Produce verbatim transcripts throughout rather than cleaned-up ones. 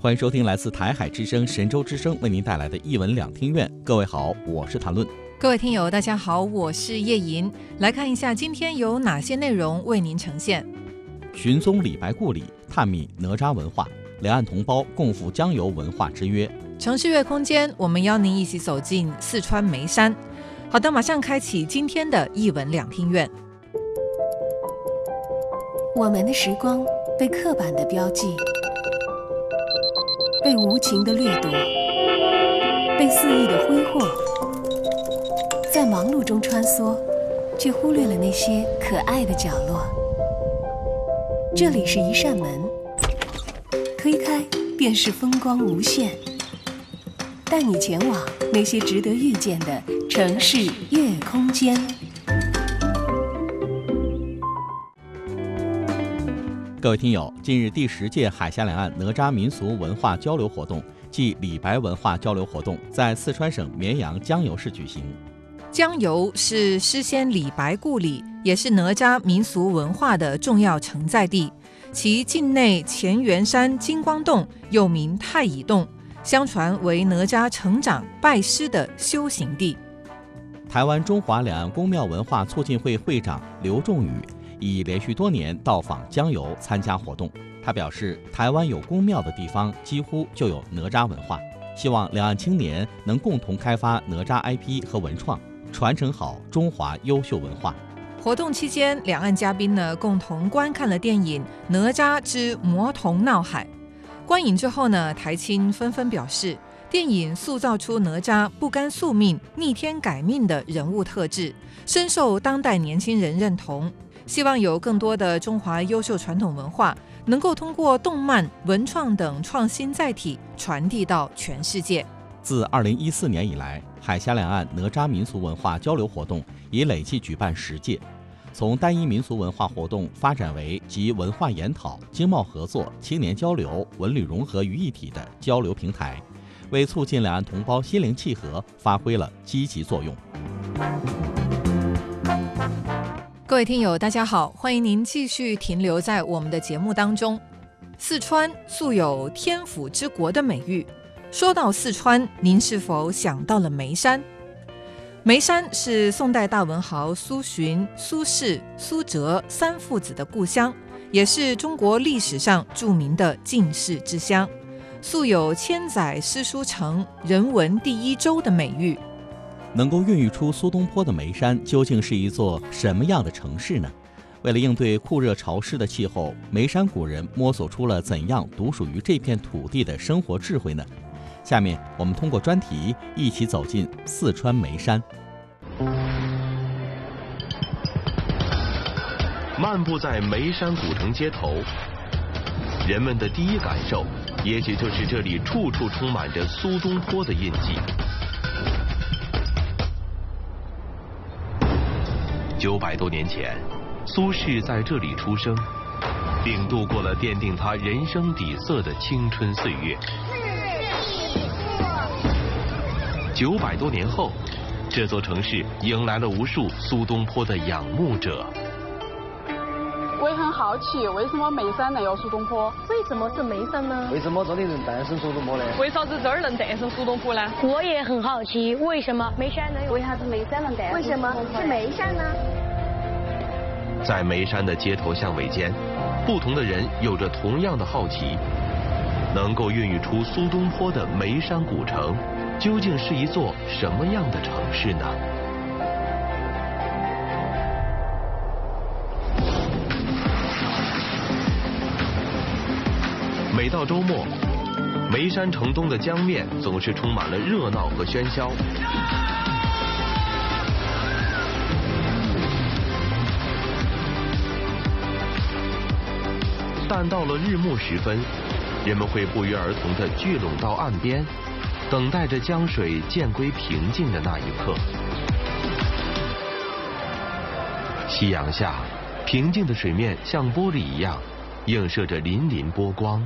欢迎收听来自台海之声、神州之声为您带来的一文两听院。各位好，我是谭论。 各位听友大家好，我是叶莹。来看一下今天有哪些内容为您呈现。 寻踪李白故里，探秘哪吒文化，两岸同胞共赴江油文化之约。 城市月空间，我们邀您一起走进四川眉山。好的，马上开启今天的一文两听院。 我们的时光被刻板的标记，被无情的掠夺，被肆意的挥霍，在忙碌中穿梭，却忽略了那些可爱的角落。这里是一扇门，推开便是风光无限，带你前往那些值得遇见的城市月空间。 各位听友，近日第十届海峡两岸哪吒民俗文化交流活动暨李白文化交流活动在四川省绵阳江油市举行。 江油是诗仙李白故里，也是哪吒民俗文化的重要承载地。其境内乾元山金光洞又名太乙洞，相传为哪吒成长拜师的修行地。 台湾中华两岸宫庙文化促进会会长刘仲宇已连续多年到访江油参加活动。他表示，台湾有宫庙的地方几乎就有哪吒文化，希望两岸青年能共同开发哪吒 I P 和文创，传承好中华优秀文化。 活动期间，两岸嘉宾呢共同观看了电影《哪吒之魔童闹海》。观影之后呢，台青纷纷表示，电影塑造出哪吒不甘宿命、逆天改命的人物特质，深受当代年轻人认同。希望有更多的中华优秀传统文化能够通过动漫、文创等创新载体传递到全世界。 自二零一四年以来，海峡两岸哪吒民俗文化交流活动已累计举办十届，从单一民俗文化活动发展为集文化研讨、经贸合作、青年交流、文旅融合于一体的交流平台，为促进两岸同胞心灵契合发挥了积极作用。 各位听友大家好，欢迎您继续停留在我们的节目当中。四川素有天府之国的美誉，说到四川，您是否想到了眉山？眉山是宋代大文豪苏洵、苏轼、苏辙三父子的故乡，也是中国历史上著名的进士之乡，素有千载诗书成、人文第一州的美誉。 能够孕育出苏东坡的眉山，究竟是一座什么样的城市呢？为了应对酷热潮湿的气候，眉山古人摸索出了怎样独属于这片土地的生活智慧呢？下面我们通过专题一起走进四川眉山。 漫步在眉山古城街头，人们的第一感受也许就是这里处处充满着苏东坡的印记。九百多年前，苏轼在这里出生，并度过了奠定他人生底色的青春岁月。九百多年后，这座城市迎来了无数苏东坡的仰慕者。 我也很好奇，为什么眉山能有苏东坡？ 为什么是眉山呢？ 为什么这里能诞生苏东坡呢？ 为啥子这儿能诞生苏东坡呢？ 我也很好奇，为什么眉山能有？ 为啥子眉山能诞生？ 为什么是眉山呢？ 在眉山的街头巷尾间，不同的人有着同样的好奇：能够孕育出苏东坡的眉山古城，究竟是一座什么样的城市呢？每到周末，眉山城东的江面总是充满了热闹和喧嚣。但到了日暮时分，人们会不约而同地聚拢到岸边，等待着江水渐归平静的那一刻。夕阳下，平静的水面像玻璃一样，映射着粼粼波光。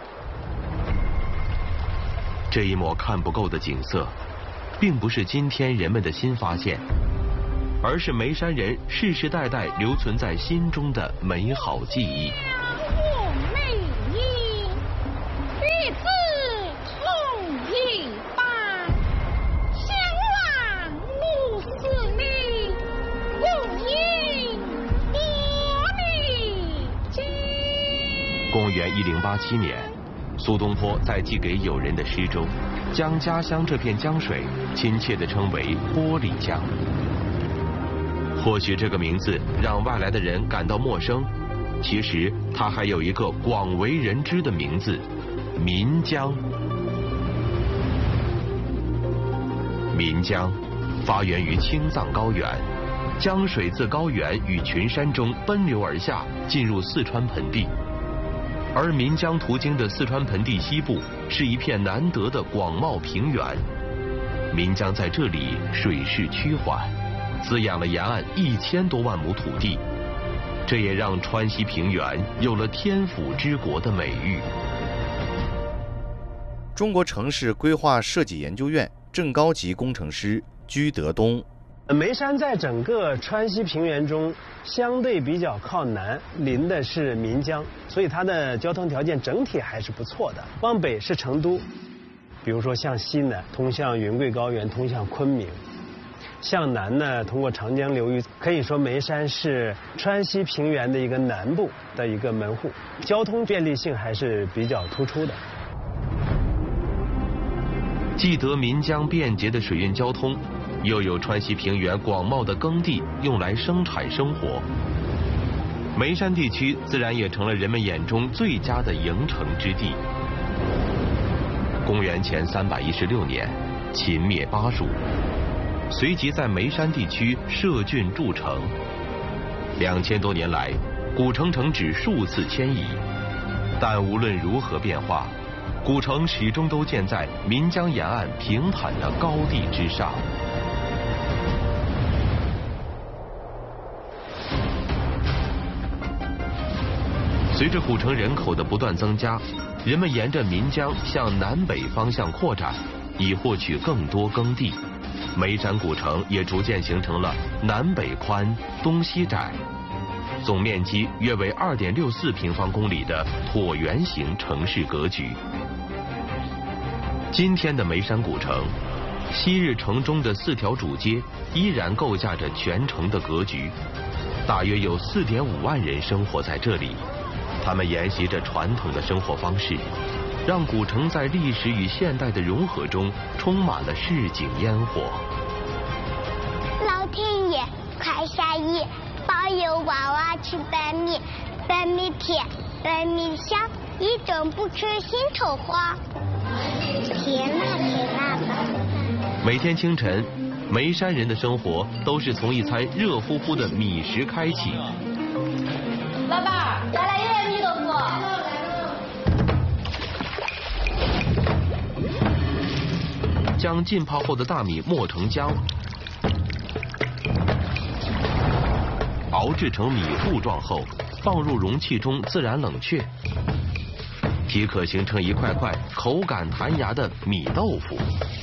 这一抹看不够的景色，并不是今天人们的新发现，而是眉山人世世代代留存在心中的美好记忆。 我美丽，日子公元一零八七年，苏东坡在寄给友人的诗中，将家乡这片江水亲切地称为玻璃江。或许这个名字让外来的人感到陌生，其实它还有一个广为人知的名字——岷江。岷江发源于青藏高原，江水自高原与群山中奔流而下，进入四川盆地。而岷江途经的四川盆地西部是一片难得的广袤平原，岷江在这里水势趋缓，滋养了沿岸一千多万亩土地，这也让川西平原有了天府之国的美誉。 中国城市规划设计研究院正高级工程师居德东。 眉山在整个川西平原中相对比较靠南，临的是岷江，所以它的交通条件整体还是不错的。往北是成都，比如说向西呢，通向云贵高原，通向昆明；向南呢，通过长江流域。可以说眉山是川西平原的一个南部的一个门户，交通便利性还是比较突出的。 既得岷江便捷的水运交通，又有川西平原广袤的耕地用来生产生活，眉山地区自然也成了人们眼中最佳的营城之地。公元前三百一十六年，秦灭巴蜀，随即在眉山地区设郡筑城。两千多年来，古城城址数次迁移，但无论如何变化，古城始终都建在岷江沿岸平坦的高地之上。随着古城人口的不断增加，人们沿着岷江向南北方向扩展，以获取更多耕地。眉山古城也逐渐形成了南北宽、东西窄，总面积约为 二点六四平方公里的椭圆形城市格局。今天的眉山古城，昔日城中的四条主街依然构架着全城的格局，大约有 四点五万人生活在这里。他们沿袭着传统的生活方式，让古城在历史与现代的融合中充满了市井烟火。 老天爷，快下雨，保佑娃娃吃白米，白米甜，白米香，一整不吃心头花。甜辣甜辣的。 每天清晨，眉山人的生活都是从一餐热乎乎的米食开启。 老板，再来一碗米豆腐。 将浸泡后的大米磨成浆，熬制成米糊状后，放入容器中自然冷却，即可形成一块块口感弹牙的米豆腐。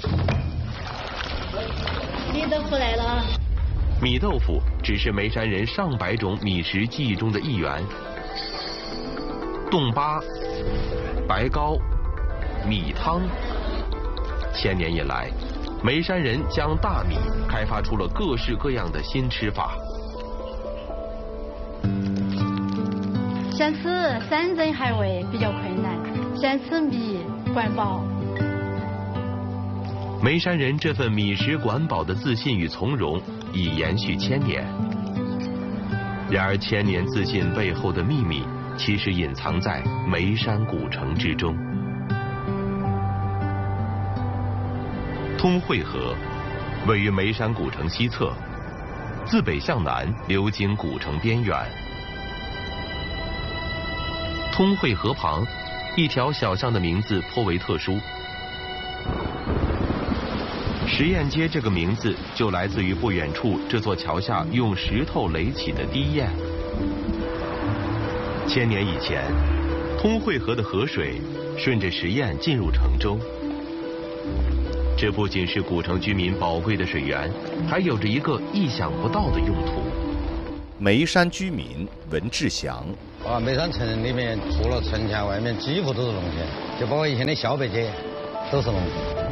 米豆腐来了。 米豆腐只是眉山人上百种米食记忆中的一员。冻粑、白糕、米汤，千年以来，眉山人将大米开发出了各式各样的新吃法。 想吃山珍海味比较困难，想吃米管饱。 眉山人这份米食管饱的自信与从容已延续千年。然而千年自信背后的秘密，其实隐藏在眉山古城之中。通惠河位于眉山古城西侧，自北向南流经古城边缘。通惠河旁，一条小巷的名字颇为特殊。实验街这个名字就来自于不远处这座桥下用石头垒起的堤堰。千年以前，通惠河的河水顺着石堰进入城中。这不仅是古城居民宝贵的水源，还有着一个意想不到的用途。 眉山居民文志祥。 啊，眉山城里面除了城墙外面几乎都是农田，就包括以前的小北街都是农田。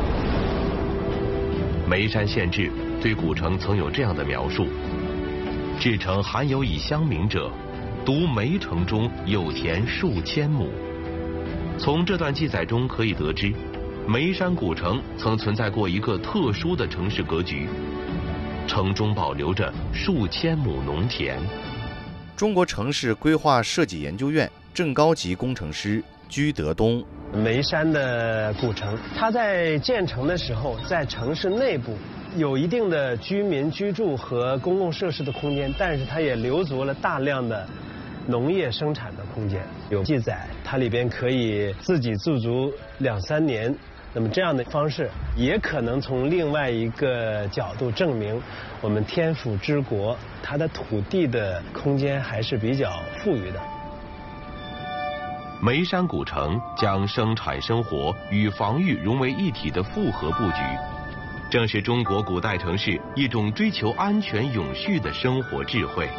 眉山县志对古城曾有这样的描述：至城罕有以乡名者， 独梅城中有田数千亩。从这段记载中可以得知，眉山古城曾存在过一个特殊的城市格局，城中保留着数千亩农田。 中国城市规划设计研究院正高级工程师居德东。 眉山的古城，它在建成的时候，在城市内部有一定的居民居住和公共设施的空间，但是它也留足了大量的农业生产的空间。有记载，它里边可以自给自足两三年。那么这样的方式，也可能从另外一个角度证明，我们天府之国它的土地的空间还是比较富裕的。 眉山古城将生产生活与防御融为一体的复合布局，正是中国古代城市一种追求安全永续的生活智慧。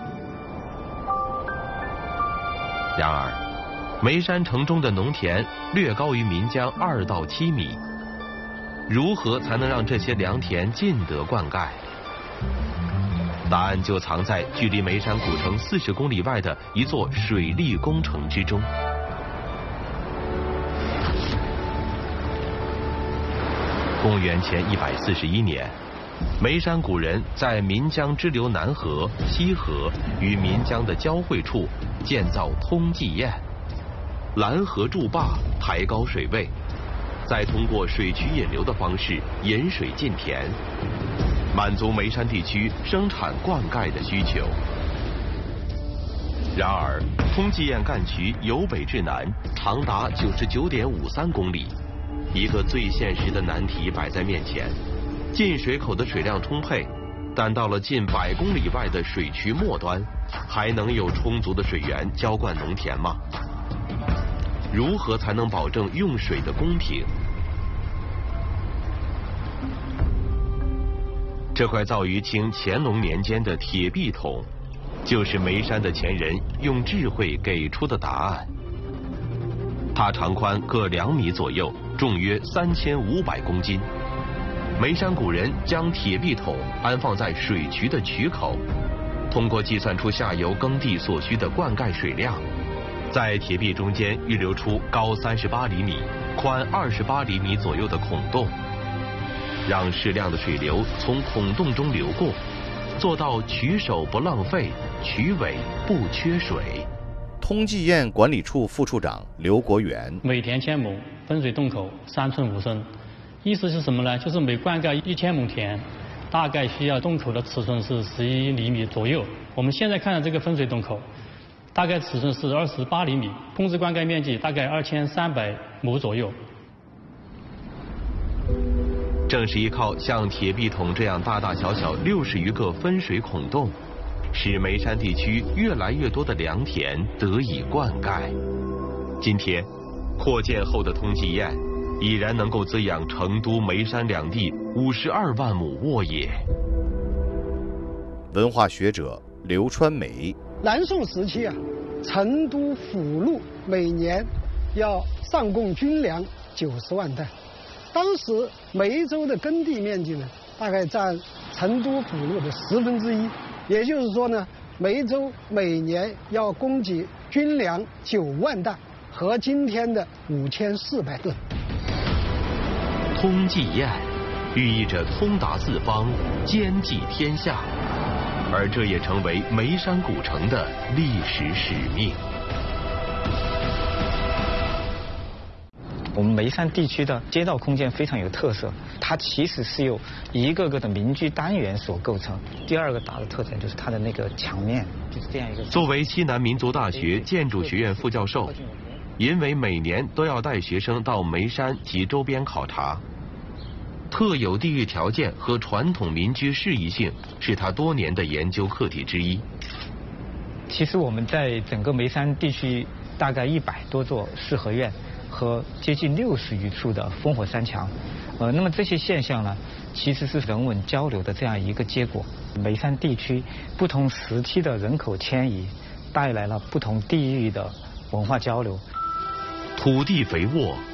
然而，眉山城中的农田略高于岷江二到七米，如何才能让这些良田尽得灌溉？答案就藏在距离眉山古城四十公里外的一座水利工程之中。公元前一百四十一年，眉山古人在岷江支流南河、西河与岷江的交汇处建造通济堰，拦河筑坝，抬高水位，再通过水渠引流的方式引水进田，满足眉山地区生产灌溉的需求。然而，通济堰干渠由北至南长达九十九点五三公里。一个最现实的难题摆在面前：进水口的水量充沛，但到了近百公里外的水渠末端，还能有充足的水源浇灌农田吗？如何才能保证用水的公平？这块造于清乾隆年间的铁壁桶，就是眉山的前人用智慧给出的答案。它长宽各两米左右，重约三千五百公斤。眉山古人将铁壁桶安放在水渠的渠口，通过计算出下游耕地所需的灌溉水量，在铁壁中间预留出高三十八厘米、宽二十八厘米左右的孔洞，让适量的水流从孔洞中流过，做到渠首不浪费，渠尾不缺水。 通济堰管理处副处长刘国元： 每田千亩，分水洞口三寸五升，意思是什么呢？就是每灌溉一千亩田，大概需要洞口的尺寸是十一厘米左右。我们现在看的这个分水洞口，大概尺寸是二十八厘米，控制灌溉面积大概二千三百亩左右。 正是依靠像铁壁桶这样大大小小六十余个分水孔洞，使眉山地区越来越多的良田得以灌溉。今天，扩建后的通济堰已然能够滋养成都、眉山两地五十二万亩沃野。 文化学者刘川梅： 南宋时期啊，成都府路每年要上贡军粮九十万担。当时梅州的耕地面积呢，大概占成都府路的十分之一。也就是说呢，梅州每年要供给军粮九万担，和今天的五千四百吨。 通济堰寓意着通达四方，兼济天下，而这也成为眉山古城的历史使命。 我们眉山地区的街道空间非常有特色，它其实是由一个个的民居单元所构成。第二个大的特点就是它的那个墙面，就是这样一个。 作为西南民族大学建筑学院副教授，因为每年都要带学生到眉山及周边考察，特有地域条件和传统民居适宜性是他多年的研究课题之一。 其实我们在整个眉山地区大概一百多座四合院和接近六十余处的烽火山墙，呃，那么这些现象呢，其实是人文交流的这样一个结果。眉山地区不同时期的人口迁移，带来了不同地域的文化交流。 土地肥沃，